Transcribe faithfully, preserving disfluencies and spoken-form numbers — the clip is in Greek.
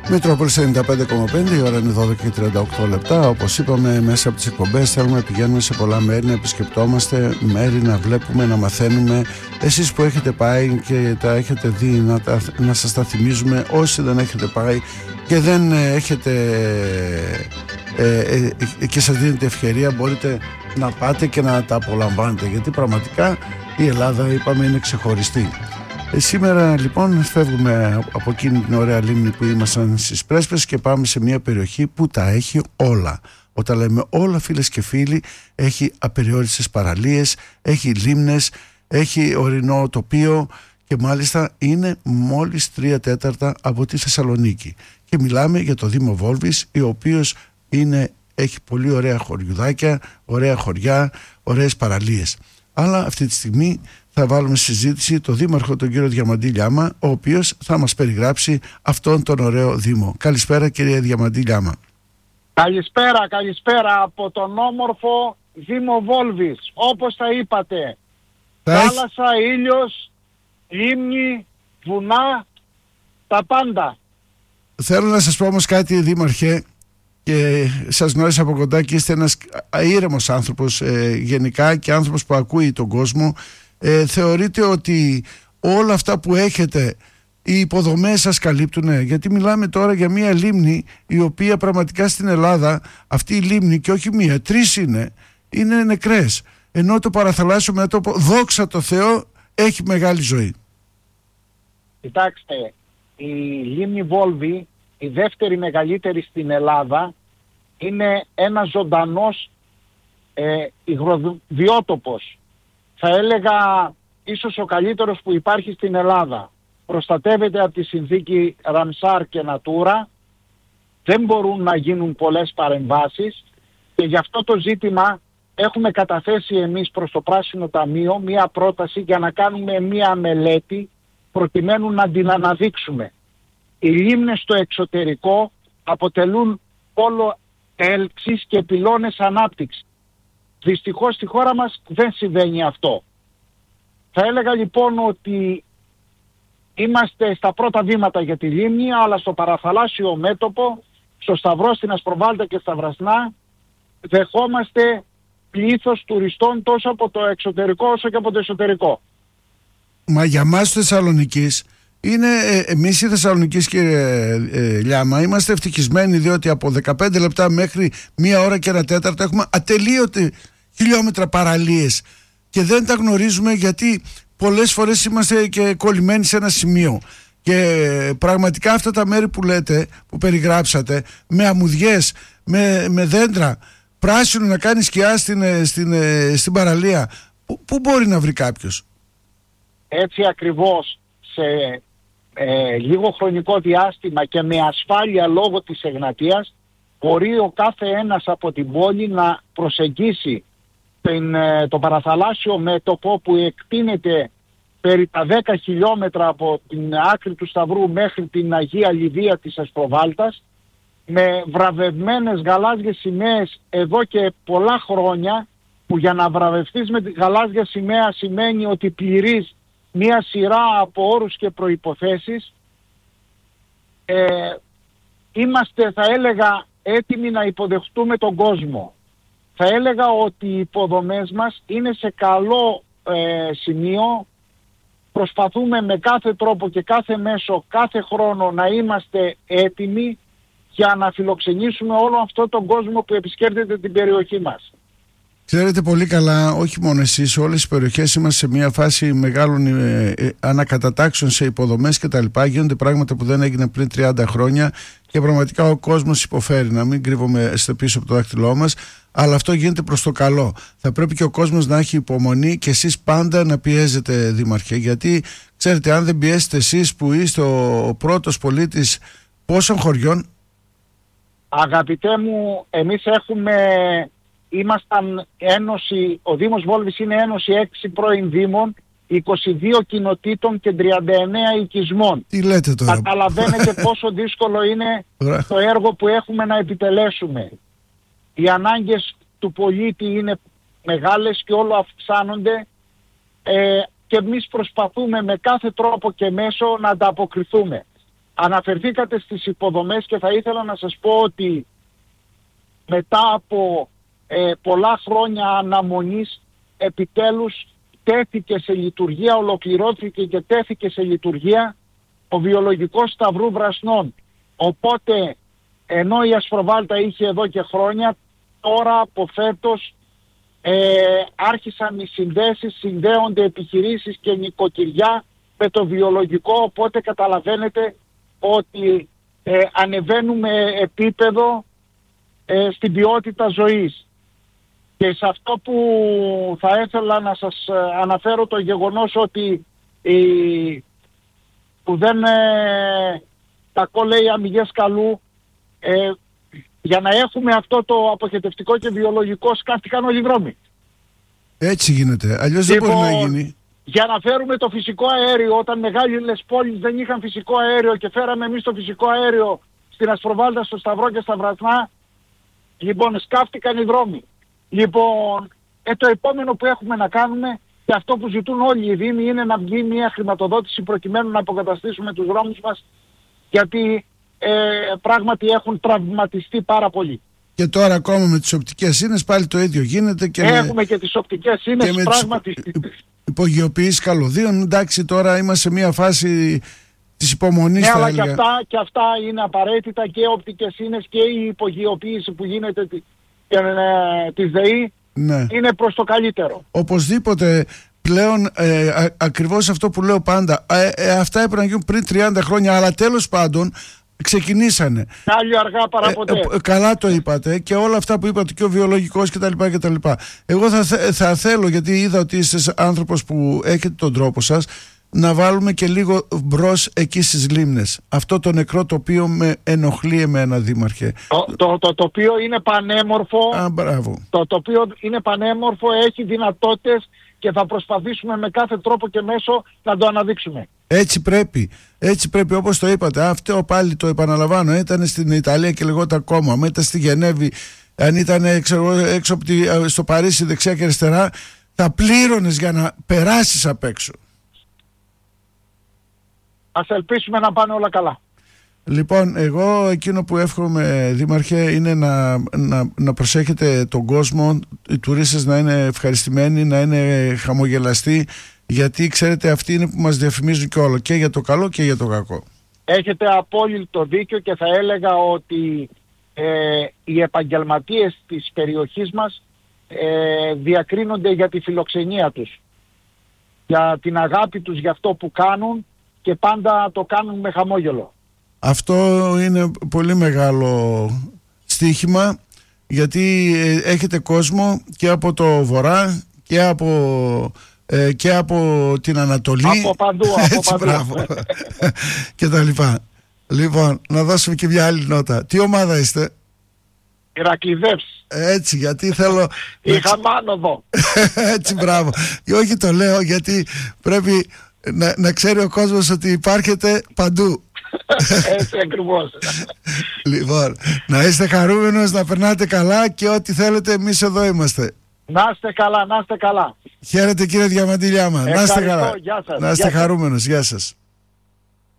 Μητρόπολης ενενήντα πέντε κόμμα πέντε, η ώρα είναι δώδεκα και τριάντα οκτώ λεπτά. Όπως είπαμε, μέσα από τις εκπομπές θέλουμε να πηγαίνουμε σε πολλά μέρη, να επισκεπτόμαστε μέρη, να βλέπουμε, να μαθαίνουμε. Εσείς που έχετε πάει και τα έχετε δει, να, τα, να σας τα θυμίζουμε. Όσοι δεν έχετε πάει και δεν έχετε ε, ε, ε, και σας δίνετε ευκαιρία, μπορείτε να πάτε και να τα απολαμβάνετε, γιατί πραγματικά η Ελλάδα, είπαμε, είναι ξεχωριστή. Ε, σήμερα λοιπόν φεύγουμε από εκείνη την ωραία λίμνη που ήμασταν στις Πρέσπες και πάμε σε μια περιοχή που τα έχει όλα. Όταν λέμε όλα, φίλες και φίλοι, έχει απεριόριστες παραλίες, έχει λίμνες, έχει ορεινό τοπίο και μάλιστα είναι μόλις τρία τέταρτα από τη Θεσσαλονίκη. Και μιλάμε για το Δήμο Βόλβης, ο οποίος είναι, έχει πολύ ωραία χωριουδάκια, ωραία χωριά, ωραίες παραλίες. Αλλά αυτή τη στιγμή θα βάλουμε συζήτηση το Δήμαρχο, τον κύριο Διαμαντή Λιάμα, ο οποίος θα μας περιγράψει αυτόν τον ωραίο Δήμο. Καλησπέρα, κύριε Διαμαντή Λιάμα. Καλησπέρα, καλησπέρα από τον όμορφο Δήμο Βόλβης. Όπως τα είπατε, θα θάλασσα, έχει... ήλιος, λίμνη, βουνά, τα πάντα. Θέλω να σας πω όμως κάτι, Δήμαρχε, και σας γνώρισα από κοντά και είστε ένας ήρεμος άνθρωπος ε, γενικά και άνθρωπος που ακούει τον κόσμο. Ε, θεωρείτε ότι όλα αυτά που έχετε, οι υποδομές σας καλύπτουνε? Γιατί μιλάμε τώρα για μια λίμνη η οποία πραγματικά στην Ελλάδα, αυτή η λίμνη, και όχι μία, τρεις είναι, είναι νεκρές, ενώ το παραθαλάσσιο μέτωπο, δόξα τω Θεώ, έχει μεγάλη ζωή. Κοιτάξτε, η λίμνη Βόλβη, η δεύτερη μεγαλύτερη στην Ελλάδα, είναι ένα ζωντανός ε, υγροδιότοπος. Θα έλεγα ίσως ο καλύτερος που υπάρχει στην Ελλάδα. Προστατεύεται από τη συνθήκη Ραμσάρ και Νατούρα. Δεν μπορούν να γίνουν πολλές παρεμβάσεις και γι' αυτό το ζήτημα έχουμε καταθέσει εμείς προς το Πράσινο Ταμείο μία πρόταση για να κάνουμε μία μελέτη προκειμένου να την αναδείξουμε. Οι λίμνες στο εξωτερικό αποτελούν όλο έλξεις και πυλώνες ανάπτυξης. Δυστυχώς στη χώρα μας δεν συμβαίνει αυτό. Θα έλεγα λοιπόν ότι είμαστε στα πρώτα βήματα για τη λίμνη, αλλά στο παραθαλάσσιο μέτωπο, στο Σταυρό, στην Ασπροβάλτα και στα Βρασνά, δεχόμαστε πλήθος τουριστών τόσο από το εξωτερικό όσο και από το εσωτερικό. Μα για μας του Θεσσαλονικής, είναι, ε, εμείς οι Θεσσαλονικείς, κύριε ε, Λιάμα, είμαστε ευτυχισμένοι, διότι από δεκαπέντε λεπτά μέχρι μία ώρα και ένα τέταρτο έχουμε ατελείωτη χιλιόμετρα παραλίες και δεν τα γνωρίζουμε, γιατί πολλές φορές είμαστε και κολλημένοι σε ένα σημείο. Και πραγματικά αυτά τα μέρη που λέτε, που περιγράψατε, με αμμουδιές, με, με δέντρα, πράσινο να κάνει σκιά στην, στην, στην παραλία, πού, πού μπορεί να βρει κάποιος? Έτσι ακριβώς, σε ε, λίγο χρονικό διάστημα και με ασφάλεια λόγω της Εγνατίας, μπορεί ο κάθε ένας από την πόλη να προσεγγίσει την, το παραθαλάσσιο μέτωπο που εκτείνεται περί τα δέκα χιλιόμετρα από την άκρη του Σταυρού μέχρι την Αγία Λιδία της Ασπροβάλτας, με βραβευμένες γαλάζιες σημαίες εδώ και πολλά χρόνια, που για να βραβευτείς με τη γαλάζια σημαία σημαίνει ότι πληρείς μία σειρά από όρους και προϋποθέσεις. Ε, είμαστε, θα έλεγα, έτοιμοι να υποδεχτούμε τον κόσμο. Θα έλεγα ότι οι υποδομές μας είναι σε καλό ε, σημείο. Προσπαθούμε με κάθε τρόπο και κάθε μέσο, κάθε χρόνο να είμαστε έτοιμοι για να φιλοξενήσουμε όλο αυτό τον κόσμο που επισκέπτεται την περιοχή μας. Ξέρετε πολύ καλά, όχι μόνο εσείς, όλες οι περιοχές είμαστε σε μια φάση μεγάλων ε, ε, ανακατατάξεων σε υποδομές και τα λοιπά. Γίνονται πράγματα που δεν έγιναν πριν τριάντα χρόνια και πραγματικά ο κόσμος υποφέρει, να μην κρύβουμε στο πίσω από το δάχτυλό μας, αλλά αυτό γίνεται προς το καλό. Θα πρέπει και ο κόσμος να έχει υπομονή και εσείς πάντα να πιέζετε, Δήμαρχε, γιατί ξέρετε, αν δεν πιέσετε εσείς που είστε ο, ο πρώτος πολίτης πόσων χωριών? Αγαπητέ μου, εμείς έχουμε... Ήμασταν ένωση, ο Δήμος Βόλβης είναι ένωση έξι πρώην Δήμων, είκοσι δύο κοινοτήτων και τριάντα εννέα οικισμών. Τι λέτε τώρα? Καταλαβαίνετε πόσο δύσκολο είναι το έργο που έχουμε να επιτελέσουμε. Οι ανάγκες του πολίτη είναι μεγάλες και όλο αυξάνονται ε, και εμείς προσπαθούμε με κάθε τρόπο και μέσο να ανταποκριθούμε. αναφερθήκατε στις υποδομές και θα ήθελα να σας πω ότι μετά από ε, πολλά χρόνια αναμονής επιτέλους τέθηκε σε λειτουργία, ολοκληρώθηκε και τέθηκε σε λειτουργία ο βιολογικός Σταυρού Βρασνών. Οπότε ενώ η Ασπροβάλτα είχε εδώ και χρόνια, τώρα από φέτος ε, άρχισαν οι συνδέσεις, συνδέονται επιχειρήσεις και νοικοκυριά με το βιολογικό, οπότε καταλαβαίνετε ότι ε, ανεβαίνουμε επίπεδο ε, στην ποιότητα ζωής. Και σε αυτό που θα ήθελα να σας αναφέρω το γεγονός ότι η, που δεν ε, κακό λέει αμυγές καλού, ε, για να έχουμε αυτό το αποχετευτικό και βιολογικό σκάφτηκαν όλοι οι δρόμοι. Έτσι γίνεται, αλλιώς λοιπόν, δεν μπορεί να γίνει. Για να φέρουμε το φυσικό αέριο, όταν μεγάλες πόλεις δεν είχαν φυσικό αέριο και φέραμε εμείς το φυσικό αέριο στην Ασπροβάλτα, στο Σταυρό και στα Βρασνά, λοιπόν σκάφτηκαν οι δρόμοι. Λοιπόν, ε, το επόμενο που έχουμε να κάνουμε και αυτό που ζητούν όλοι οι Δήμοι είναι να βγει μια χρηματοδότηση προκειμένου να αποκαταστήσουμε τους δρόμους μας, γιατί ε, πράγματι έχουν τραυματιστεί πάρα πολύ. Και τώρα ακόμα με τις οπτικές σύνες πάλι το ίδιο γίνεται. Και έχουμε με, και τις οπτικές σύνες, και πράγματι. Υπογειοποιήσεις καλωδίων, εντάξει, τώρα είμαστε σε μια φάση της υπομονής. Ναι, θα αλλά έλεγα. και αυτά, και αυτά είναι απαραίτητα, και οπτικές σύνες και η υπογειοποίηση που γίνεται τη, ε, της ΔΕΗ, ναι, είναι προς το καλύτερο. Οπωσδήποτε. Πλέον ε, α, ακριβώς αυτό που λέω πάντα, ε, ε, αυτά έπρεπε να γίνουν πριν τριάντα χρόνια, αλλά τέλος πάντων ξεκινήσανε. Άλλη αργά παρά ποτέ. Ε, ε, καλά το είπατε, και όλα αυτά που είπατε και ο βιολογικός κτλ. κτλ. Εγώ θα, θα θέλω, γιατί είδα ότι είστε άνθρωπος που έχετε τον τρόπο σας, να βάλουμε και λίγο μπρος εκεί στις λίμνες. Αυτό το νεκρό τοπίο με ενοχλεί εμένα, Δήμαρχε. Το, το, το τοπίο είναι πανέμορφο. Α, μπράβο. Το τοπίο είναι πανέμορφο, έχει δυνατότητες και θα προσπαθήσουμε με κάθε τρόπο και μέσο να το αναδείξουμε. Έτσι πρέπει, έτσι πρέπει, όπως το είπατε. Αυτό πάλι το επαναλαμβάνω, ήταν στην Ιταλία και λεγόταν κόμμα, μετά στη Γενέβη, αν ήταν ξέρω, έξω από τη, στο Παρίσι δεξιά και αριστερά, θα πλήρωνες για να περάσεις απ' έξω. Ας ελπίσουμε να πάνε όλα καλά. Λοιπόν, εγώ εκείνο που εύχομαι, Δήμαρχε, είναι να, να, να προσέχετε τον κόσμο, οι τουρίστες να είναι ευχαριστημένοι, να είναι χαμογελαστοί, γιατί ξέρετε αυτοί είναι που μας διαφημίζουν και όλο, και για το καλό και για το κακό. Έχετε απόλυτο δίκιο και θα έλεγα ότι ε, οι επαγγελματίες της περιοχής μας ε, διακρίνονται για τη φιλοξενία τους, για την αγάπη τους για αυτό που κάνουν, και πάντα το κάνουν με χαμόγελο. Αυτό είναι πολύ μεγάλο στοίχημα, γιατί έχετε κόσμο και από το βορρά και από, ε, και από την Ανατολή. Από παντού, από έτσι, παντού. Μπράβο. Και τα λοιπά. Λοιπόν, να δώσουμε και μια άλλη νότα. Τι ομάδα είστε? Ηρακλειδεύς. Έτσι, γιατί θέλω... Είχα μάνοδο. Έτσι, μπράβο. Όχι, το λέω γιατί πρέπει να, να ξέρει ο κόσμος ότι υπάρχετε παντού. Έτσι ακριβώς. Λοιπόν, να είστε χαρούμενος, να περνάτε καλά, και ό,τι θέλετε εμείς εδώ είμαστε. Να είστε καλά, να είστε καλά. Χαίρετε κύριε Διαμαντήλια μας. Να είστε καλά. Γεια σας. Να είστε χαρούμενος. Γεια σας.